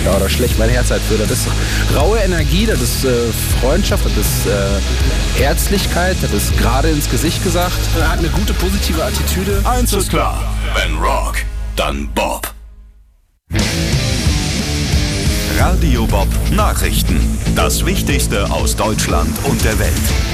ja, da schlägt mein Herz halt für. Das ist raue Energie, das ist Freundschaft, das ist Herzlichkeit, das ist gerade ins Gesicht gesagt. Er hat eine gute, positive Attitüde. Eins ist klar, wenn Rock, dann Bob. Radio Bob Nachrichten. Das Wichtigste aus Deutschland und der Welt.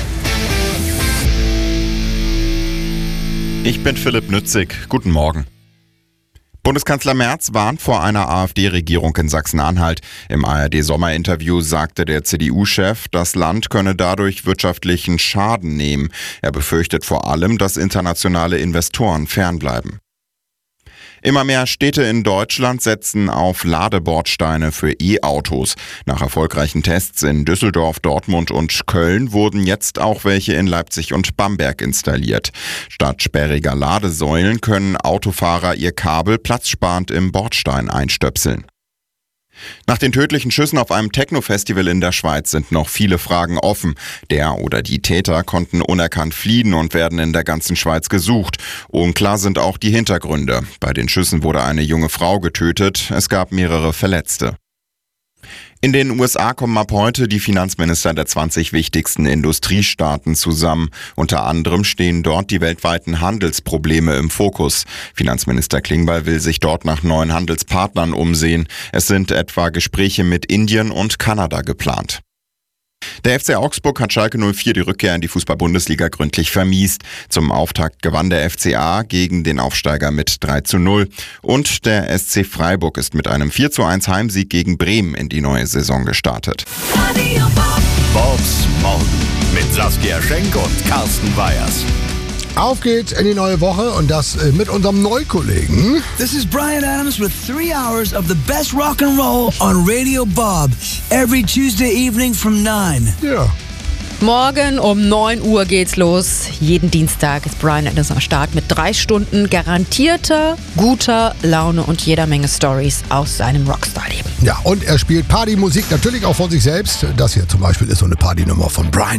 Ich bin Philipp Nützig. Guten Morgen. Bundeskanzler Merz warnt vor einer AfD-Regierung in Sachsen-Anhalt. Im ARD-Sommerinterview sagte der CDU-Chef, das Land könne dadurch wirtschaftlichen Schaden nehmen. Er befürchtet vor allem, dass internationale Investoren fernbleiben. Immer mehr Städte in Deutschland setzen auf Ladebordsteine für E-Autos. Nach erfolgreichen Tests in Düsseldorf, Dortmund und Köln wurden jetzt auch welche in Leipzig und Bamberg installiert. Statt sperriger Ladesäulen können Autofahrer ihr Kabel platzsparend im Bordstein einstöpseln. Nach den tödlichen Schüssen auf einem Techno-Festival in der Schweiz sind noch viele Fragen offen. Der oder die Täter konnten unerkannt fliehen und werden in der ganzen Schweiz gesucht. Unklar sind auch die Hintergründe. Bei den Schüssen wurde eine junge Frau getötet. Es gab mehrere Verletzte. In den USA kommen ab heute die Finanzminister der 20 wichtigsten Industriestaaten zusammen. Unter anderem stehen dort die weltweiten Handelsprobleme im Fokus. Finanzminister Klingbeil will sich dort nach neuen Handelspartnern umsehen. Es sind etwa Gespräche mit Indien und Kanada geplant. Der FC Augsburg hat Schalke 04 die Rückkehr in die Fußball-Bundesliga gründlich vermiest. Zum Auftakt gewann der FCA gegen den Aufsteiger mit 3:0. Und der SC Freiburg ist mit einem 4:1 Heimsieg gegen Bremen in die neue Saison gestartet. Bobs Morgen mit Saskia Schenk und Carsten Weyers. Auf geht's in die neue Woche und das mit unserem Neukollegen. This is Bryan Adams with 3 hours of the best rock and roll on Radio Bob. Every Tuesday evening from 9. Ja. Morgen um 9 Uhr geht's los. Jeden Dienstag ist Bryan Adams am Start mit 3 Stunden garantierter, guter Laune und jeder Menge Stories aus seinem Rockstar-Leben. Ja, und er spielt Partymusik natürlich auch von sich selbst. Das hier zum Beispiel ist so eine Partynummer von Bryan